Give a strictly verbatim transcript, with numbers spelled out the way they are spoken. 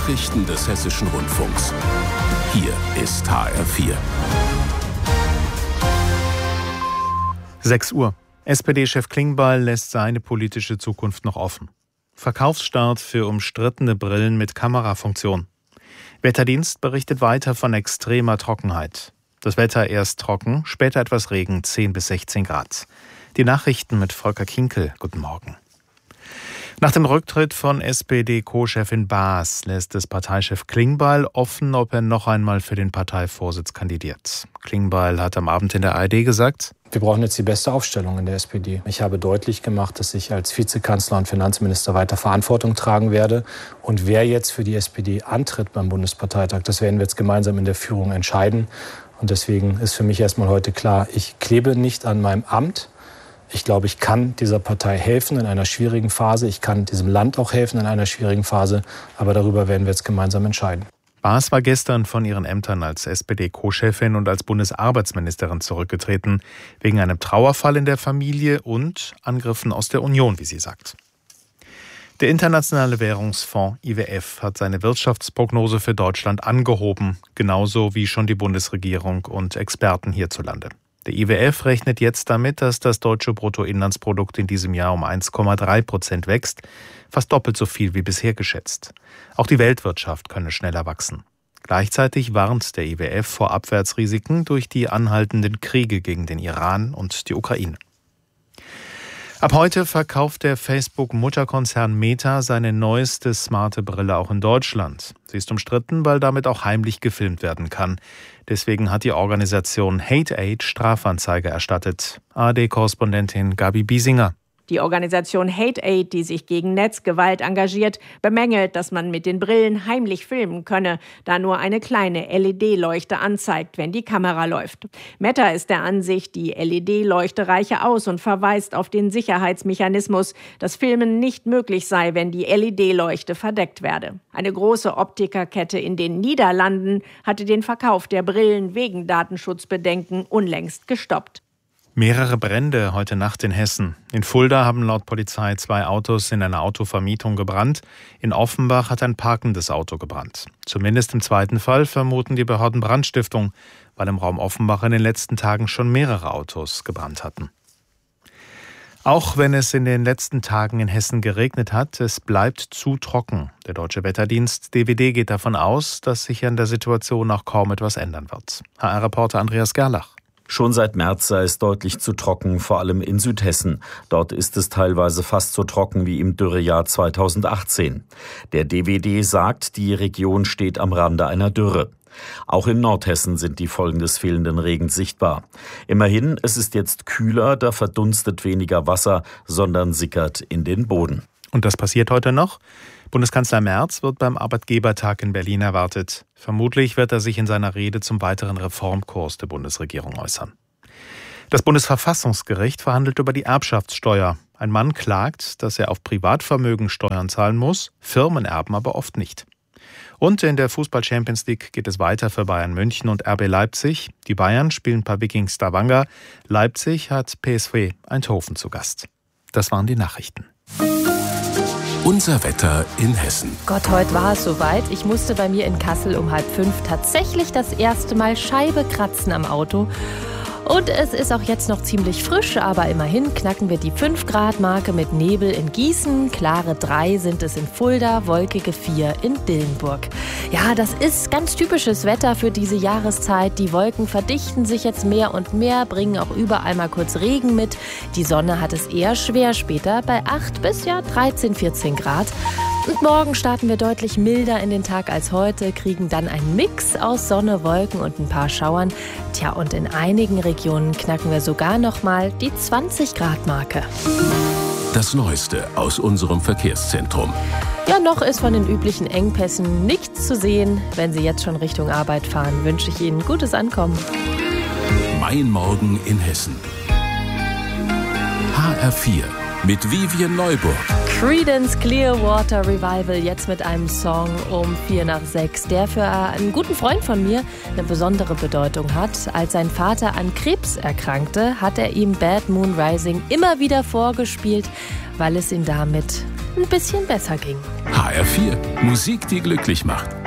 Nachrichten des Hessischen Rundfunks. Hier ist H R vier. sechs Uhr. S P D-Chef Klingbeil lässt seine politische Zukunft noch offen. Verkaufsstart für umstrittene Brillen mit Kamerafunktion. Wetterdienst berichtet weiter von extremer Trockenheit. Das Wetter erst trocken, später etwas Regen, zehn bis sechzehn Grad. Die Nachrichten mit Volker Kinkel. Guten Morgen. Nach dem Rücktritt von S P D-Co-Chefin Baas lässt es Parteichef Klingbeil offen, ob er noch einmal für den Parteivorsitz kandidiert. Klingbeil hat am Abend in der A R D gesagt: Wir brauchen jetzt die beste Aufstellung in der S P D. Ich habe deutlich gemacht, dass ich als Vizekanzler und Finanzminister weiter Verantwortung tragen werde. Und wer jetzt für die S P D antritt beim Bundesparteitag, das werden wir jetzt gemeinsam in der Führung entscheiden. Und deswegen ist für mich erstmal heute klar, ich klebe nicht an meinem Amt. Ich glaube, ich kann dieser Partei helfen in einer schwierigen Phase. Ich kann diesem Land auch helfen in einer schwierigen Phase. Aber darüber werden wir jetzt gemeinsam entscheiden. Baas war gestern von ihren Ämtern als S P D-Co-Chefin und als Bundesarbeitsministerin zurückgetreten, wegen einem Trauerfall in der Familie und Angriffen aus der Union, wie sie sagt. Der Internationale Währungsfonds I W F hat seine Wirtschaftsprognose für Deutschland angehoben, genauso wie schon die Bundesregierung und Experten hierzulande. Der I W F rechnet jetzt damit, dass das deutsche Bruttoinlandsprodukt in diesem Jahr um eins Komma drei Prozent wächst, fast doppelt so viel wie bisher geschätzt. Auch die Weltwirtschaft könne schneller wachsen. Gleichzeitig warnt der I W F vor Abwärtsrisiken durch die anhaltenden Kriege gegen den Iran und die Ukraine. Ab heute verkauft der Facebook-Mutterkonzern Meta seine neueste smarte Brille auch in Deutschland. Sie ist umstritten, weil damit auch heimlich gefilmt werden kann. Deswegen hat die Organisation HateAid Strafanzeige erstattet. A R D-Korrespondentin Gabi Biesinger. Die Organisation HateAid, die sich gegen Netzgewalt engagiert, bemängelt, dass man mit den Brillen heimlich filmen könne, da nur eine kleine L E D-Leuchte anzeigt, wenn die Kamera läuft. Meta ist der Ansicht, die L E D-Leuchte reiche aus und verweist auf den Sicherheitsmechanismus, dass Filmen nicht möglich sei, wenn die L E D-Leuchte verdeckt werde. Eine große Optikerkette in den Niederlanden hatte den Verkauf der Brillen wegen Datenschutzbedenken unlängst gestoppt. Mehrere Brände heute Nacht in Hessen. In Fulda haben laut Polizei zwei Autos in einer Autovermietung gebrannt. In Offenbach hat ein parkendes Auto gebrannt. Zumindest im zweiten Fall vermuten die Behörden Brandstiftung, weil im Raum Offenbach in den letzten Tagen schon mehrere Autos gebrannt hatten. Auch wenn es in den letzten Tagen in Hessen geregnet hat, es bleibt zu trocken. Der Deutsche Wetterdienst D W D geht davon aus, dass sich an der Situation auch kaum etwas ändern wird. H R-Reporter Andreas Gerlach. Schon seit März sei es deutlich zu trocken, vor allem in Südhessen. Dort ist es teilweise fast so trocken wie im Dürrejahr zweitausendachtzehn. Der D W D sagt, die Region steht am Rande einer Dürre. Auch in Nordhessen sind die Folgen des fehlenden Regens sichtbar. Immerhin, es ist jetzt kühler, da verdunstet weniger Wasser, sondern sickert in den Boden. Und das passiert heute noch? Bundeskanzler Merz wird beim Arbeitgebertag in Berlin erwartet. Vermutlich wird er sich in seiner Rede zum weiteren Reformkurs der Bundesregierung äußern. Das Bundesverfassungsgericht verhandelt über die Erbschaftssteuer. Ein Mann klagt, dass er auf Privatvermögen Steuern zahlen muss, Firmenerben aber oft nicht. Und in der Fußball-Champions League geht es weiter für Bayern München und R B Leipzig. Die Bayern spielen bei Viking Stavanger. Leipzig hat P S V Eindhoven zu Gast. Das waren die Nachrichten. Unser Wetter in Hessen. Gott, heute war es soweit. Ich musste bei mir in Kassel um halb fünf tatsächlich das erste Mal Scheibe kratzen am Auto. Und es ist auch jetzt noch ziemlich frisch, aber immerhin knacken wir die fünf Grad Marke mit Nebel in Gießen. Klare drei sind es in Fulda, wolkige vier in Dillenburg. Ja, das ist ganz typisches Wetter für diese Jahreszeit. Die Wolken verdichten sich jetzt mehr und mehr, bringen auch überall mal kurz Regen mit. Die Sonne hat es eher schwer später bei acht bis ja dreizehn, vierzehn Grad. Und morgen starten wir deutlich milder in den Tag als heute, kriegen dann einen Mix aus Sonne, Wolken und ein paar Schauern. Tja, und in einigen Regionen knacken wir sogar noch mal die zwanzig Grad Marke. Das Neueste aus unserem Verkehrszentrum. Ja, noch ist von den üblichen Engpässen nichts zu sehen. Wenn Sie jetzt schon Richtung Arbeit fahren, wünsche ich Ihnen gutes Ankommen. Mein Morgen in Hessen. H R vier mit Vivian Neuburg. Creedence Clearwater Revival, jetzt mit einem Song um vier nach sechs, der für einen guten Freund von mir eine besondere Bedeutung hat. Als sein Vater an Krebs erkrankte, hat er ihm Bad Moon Rising immer wieder vorgespielt, weil es ihm damit ein bisschen besser ging. H R vier, Musik, die glücklich macht.